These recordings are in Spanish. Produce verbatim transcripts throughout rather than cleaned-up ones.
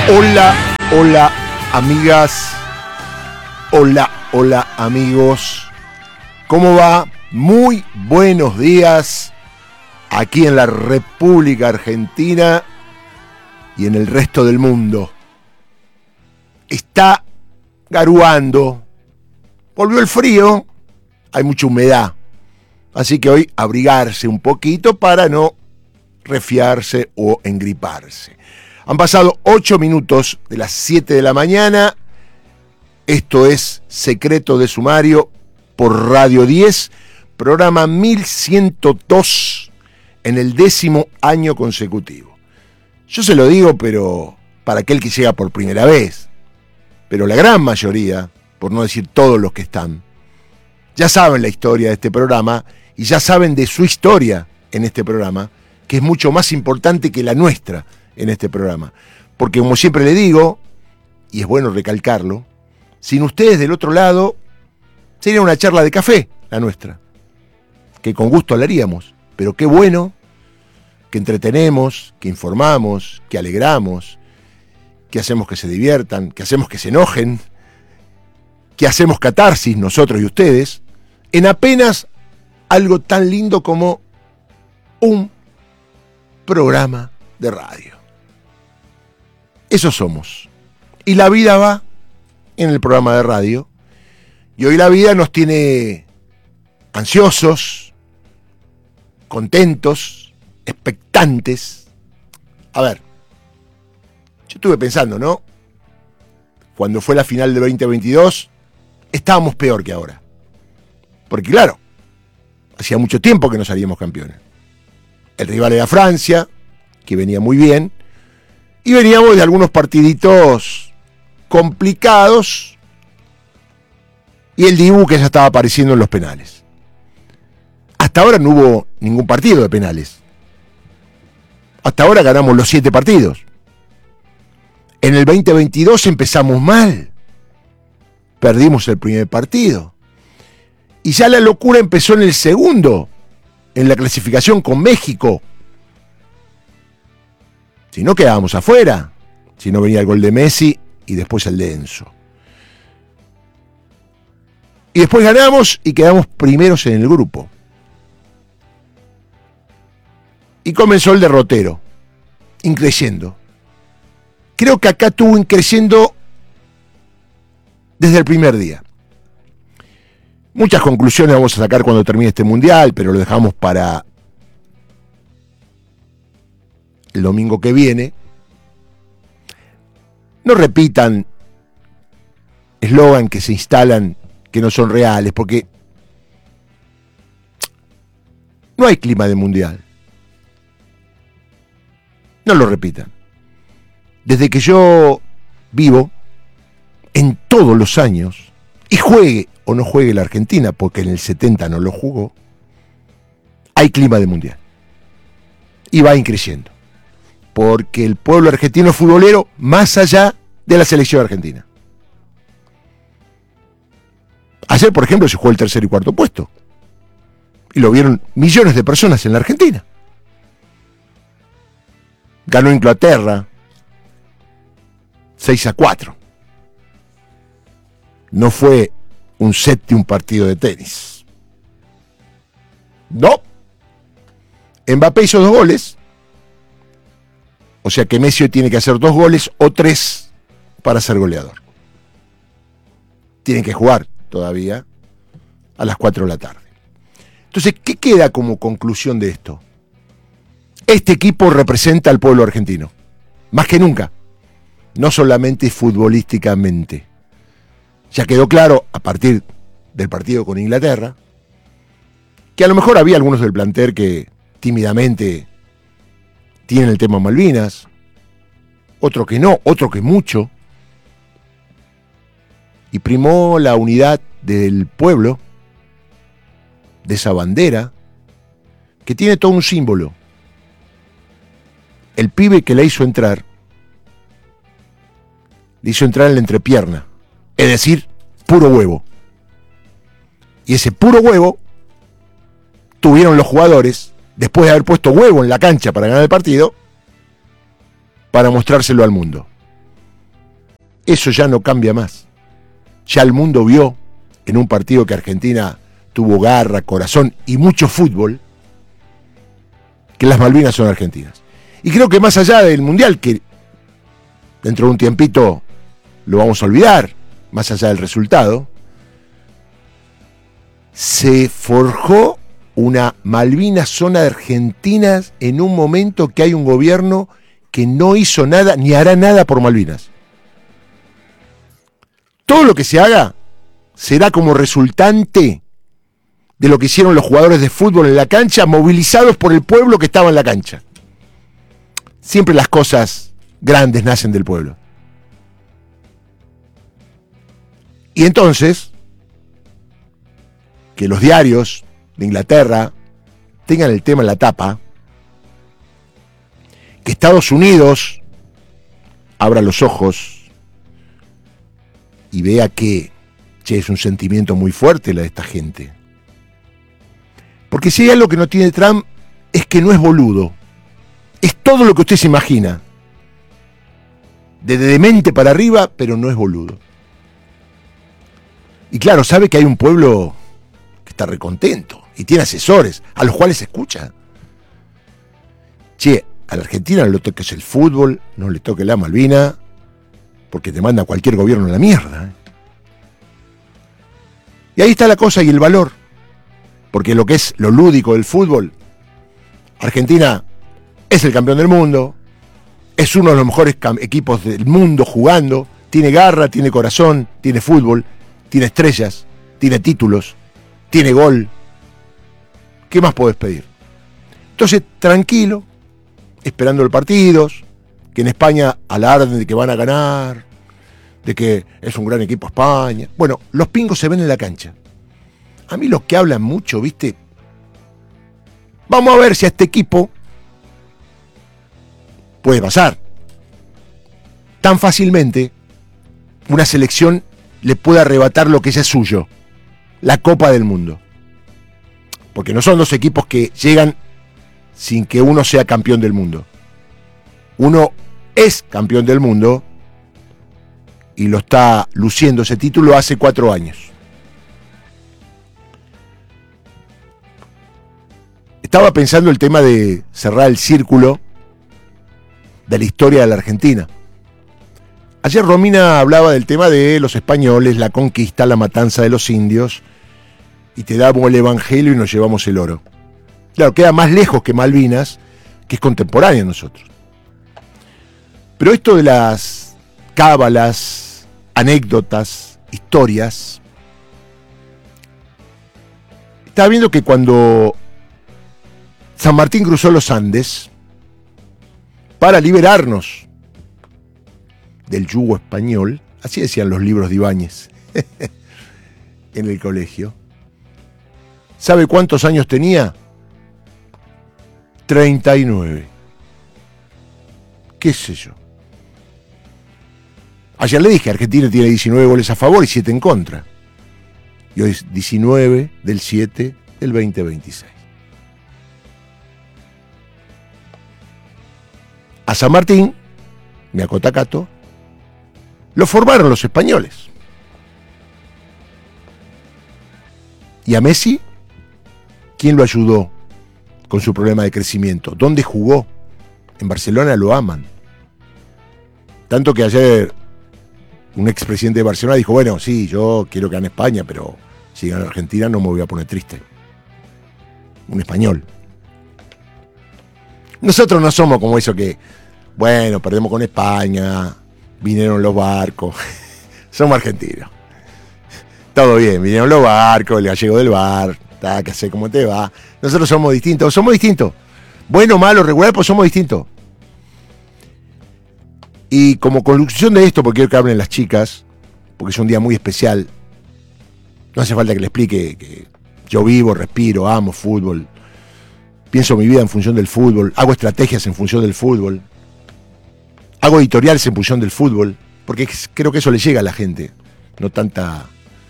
Hola, hola, amigas. Hola, hola, amigos. ¿Cómo va? Muy buenos días aquí en la República Argentina y en el resto del mundo. Está garuando. Volvió el frío. Hay mucha humedad. Así que hoy abrigarse un poquito para no resfriarse o engriparse. Han pasado ocho minutos de las siete de la mañana. Esto es Secreto de Sumario por Radio diez, programa mil ciento dos en el décimo año consecutivo. Yo se lo digo, pero para aquel que llega por primera vez. Pero la gran mayoría, por no decir todos los que están, ya saben la historia de este programa y ya saben de su historia en este programa, que es mucho más importante que la nuestra en este programa. Porque como siempre le digo, y es bueno recalcarlo, sin ustedes del otro lado, sería una charla de café la nuestra, que con gusto hablaríamos, pero qué bueno que entretenemos, que informamos, que alegramos, que hacemos que se diviertan, que hacemos que se enojen, que hacemos catarsis nosotros y ustedes, en apenas algo tan lindo como un programa de radio. Eso somos. Y la vida va en el programa de radio. Y hoy la vida nos tiene ansiosos, contentos, expectantes. A ver, yo estuve pensando, ¿no? Cuando fue la final de veinte veintidós, estábamos peor que ahora. Porque claro, hacía mucho tiempo que no salíamos campeones. El rival era Francia, que venía muy bien, y veníamos de algunos partiditos complicados, y el Dibu que ya estaba apareciendo en los penales. Hasta ahora no hubo ningún partido de penales. Hasta ahora ganamos los siete partidos. En el veinte veintidós empezamos mal. Perdimos el primer partido. Y ya la locura empezó en el segundo, en la clasificación con México. Si no quedábamos afuera, si no venía el gol de Messi y después el de Enzo. Y después ganamos y quedamos primeros en el grupo. Y comenzó el derrotero, increyendo. Creo que acá tuvo increyendo desde el primer día. Muchas conclusiones vamos a sacar cuando termine este mundial, pero lo dejamos para el domingo que viene. No repitan eslogan que se instalan que no son reales, porque no hay clima de mundial. No lo repitan. Desde que yo vivo, en todos los años, y juegue o no juegue la Argentina, porque en el setenta no lo jugó, hay clima de mundial. Y va increciendo. Porque el pueblo argentino es futbolero más allá de la selección argentina. Ayer, por ejemplo, se jugó el tercer y cuarto puesto. Y lo vieron millones de personas en la Argentina. Ganó Inglaterra seis a cuatro. No fue un set de un partido de tenis. No. Mbappé hizo dos goles. O sea que Messi tiene que hacer dos goles o tres para ser goleador. Tienen que jugar todavía a las cuatro de la tarde. Entonces, ¿qué queda como conclusión de esto? Este equipo representa al pueblo argentino, más que nunca, no solamente futbolísticamente. Ya quedó claro a partir del partido con Inglaterra que a lo mejor había algunos del plantel que tímidamente tienen el tema Malvinas, otro que no, otro que mucho, y primó la unidad del pueblo, de esa bandera, que tiene todo un símbolo. El pibe que la hizo entrar, le hizo entrar en la entrepierna, es decir, puro huevo. Y ese puro huevo tuvieron los jugadores, después de haber puesto huevo en la cancha para ganar el partido, para mostrárselo al mundo. Eso ya no cambia más. Ya el mundo vio en un partido que Argentina tuvo garra, corazón y mucho fútbol, que las Malvinas son argentinas. Y creo que más allá del Mundial, que dentro de un tiempito lo vamos a olvidar, más allá del resultado, se forjó una Malvinas zona de Argentinas en un momento que hay un gobierno que no hizo nada ni hará nada por Malvinas. Todo lo que se haga será como resultante de lo que hicieron los jugadores de fútbol en la cancha, movilizados por el pueblo que estaba en la cancha. Siempre las cosas grandes nacen del pueblo. Y entonces, que los diarios de Inglaterra tengan el tema en la tapa, que Estados Unidos abra los ojos y vea que, che, es un sentimiento muy fuerte la de esta gente. Porque si hay algo que no tiene Trump, es que no es boludo. Es todo lo que usted se imagina. De demente para arriba, pero no es boludo. Y claro, sabe que hay un pueblo que está recontento y tiene asesores a los cuales escucha. Che, a la Argentina no le toques el fútbol, no le toques la Malvina, porque te manda cualquier gobierno a la mierda. ¿eh? Y ahí está la cosa y el valor. Porque lo que es lo lúdico del fútbol, Argentina es el campeón del mundo, es uno de los mejores equipos del mundo jugando, tiene garra, tiene corazón, tiene fútbol, tiene estrellas, tiene títulos, tiene gol. ¿Qué más podés pedir? Entonces, tranquilo, esperando los partidos, que en España alarden de que van a ganar, de que es un gran equipo España. Bueno, los pingos se ven en la cancha. A mí los que hablan mucho, ¿viste? Vamos a ver si a este equipo puede pasar. Tan fácilmente una selección le puede arrebatar lo que ya es suyo, la Copa del Mundo. Porque no son dos equipos que llegan sin que uno sea campeón del mundo. Uno es campeón del mundo y lo está luciendo ese título hace cuatro años. Estaba pensando el tema de cerrar el círculo de la historia de la Argentina. Ayer Romina hablaba del tema de los españoles, la conquista, la matanza de los indios, y te damos el evangelio y nos llevamos el oro. Claro, queda más lejos que Malvinas, que es contemporánea a nosotros. Pero esto de las cábalas, anécdotas, historias, estaba viendo que cuando San Martín cruzó los Andes para liberarnos del yugo español, así decían los libros de Ibáñez en el colegio. ¿Sabe cuántos años tenía? treinta y nueve. ¿Qué sé yo? Ayer le dije, Argentina tiene diecinueve goles a favor y siete en contra. Y hoy es diecinueve del siete del veinte veintiséis. A San Martín, mi acotacato, lo formaron los españoles. Y a Messi, ¿quién lo ayudó con su problema de crecimiento? ¿Dónde jugó? En Barcelona lo aman. Tanto que ayer un expresidente de Barcelona dijo, bueno, sí, yo quiero que gane España, pero si gana Argentina no me voy a poner triste. Un español. Nosotros no somos como eso que, bueno, perdemos con España, vinieron los barcos. Somos argentinos. Todo bien, vinieron los barcos, el gallego del bar, ta, que sé cómo te va. Nosotros somos distintos, somos distintos. Bueno, malo, regular, pues somos distintos. Y como conclusión de esto, porque quiero que hablen las chicas, porque es un día muy especial, no hace falta que le explique que yo vivo, respiro, amo fútbol. Pienso mi vida en función del fútbol, hago estrategias en función del fútbol, hago editoriales en función del fútbol, porque creo que eso le llega a la gente, no tanta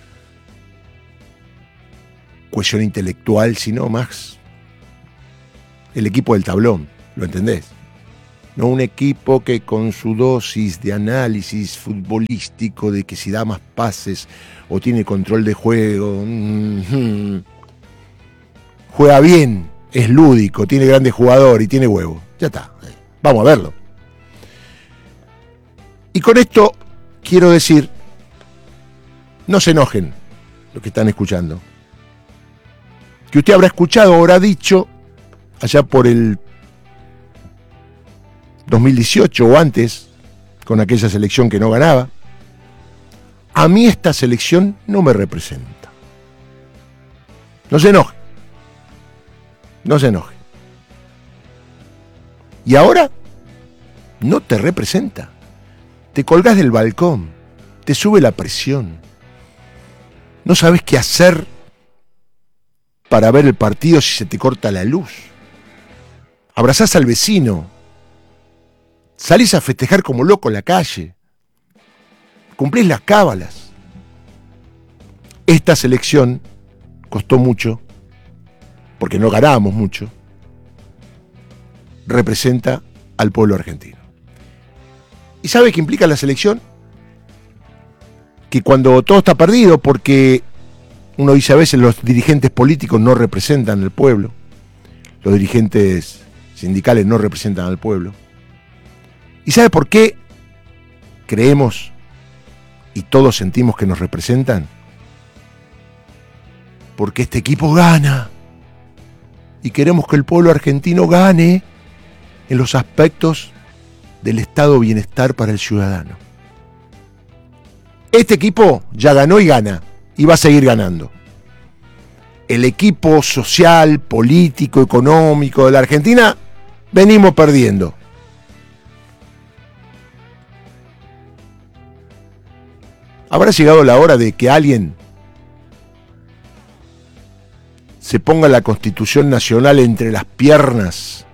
cuestión intelectual, sino más el equipo del tablón, ¿lo entendés? No un equipo que con su dosis de análisis futbolístico de que si da más pases o tiene control de juego, mm, juega bien, es lúdico, tiene grandes jugadores y tiene huevo. Ya está, vamos a verlo. Y con esto quiero decir, no se enojen los que están escuchando, que usted habrá escuchado o habrá dicho allá por el dos mil dieciocho o antes, con aquella selección que no ganaba, a mí esta selección no me representa. No se enoje, no se enoje. Y ahora no te representa. Te colgás del balcón, te sube la presión. No sabes qué hacer para ver el partido si se te corta la luz. Abrazás al vecino. Salís a festejar como loco en la calle. Cumplís las cábalas. Esta selección costó mucho, porque no ganábamos mucho. Representa al pueblo argentino. ¿Y sabe qué implica la selección? Que cuando todo está perdido, porque uno dice a veces los dirigentes políticos no representan al pueblo, los dirigentes sindicales no representan al pueblo. ¿Y sabe por qué creemos y todos sentimos que nos representan? Porque este equipo gana y queremos que el pueblo argentino gane en los aspectos del estado de bienestar para el ciudadano. Este equipo ya ganó y gana, y va a seguir ganando. El equipo social, político, económico de la Argentina, venimos perdiendo. ¿Habrá llegado la hora de que alguien se ponga la Constitución Nacional entre las piernas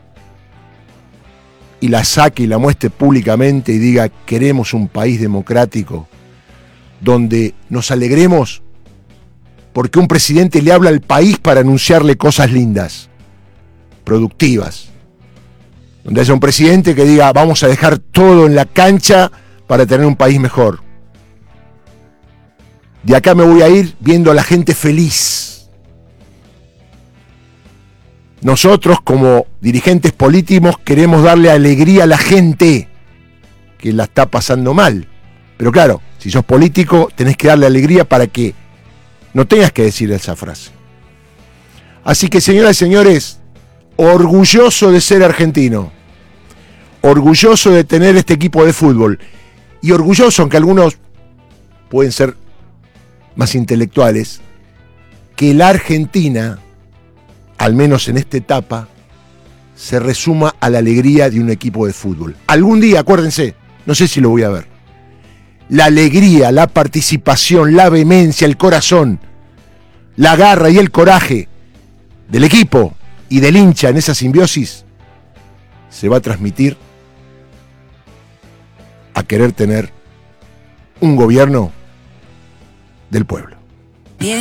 y la saque y la muestre públicamente y diga: queremos un país democrático donde nos alegremos porque un presidente le habla al país para anunciarle cosas lindas, productivas, donde haya un presidente que diga: vamos a dejar todo en la cancha para tener un país mejor? De acá me voy a ir viendo a la gente feliz. Nosotros, como dirigentes políticos, queremos darle alegría a la gente que la está pasando mal. Pero claro, si sos político, tenés que darle alegría para que no tengas que decir esa frase. Así que, señoras y señores, orgulloso de ser argentino, orgulloso de tener este equipo de fútbol, y orgulloso, aunque algunos pueden ser más intelectuales, que la Argentina, al menos en esta etapa, se resuma a la alegría de un equipo de fútbol. Algún día, acuérdense, no sé si lo voy a ver, la alegría, la participación, la vehemencia, el corazón, la garra y el coraje del equipo y del hincha en esa simbiosis se va a transmitir a querer tener un gobierno del pueblo.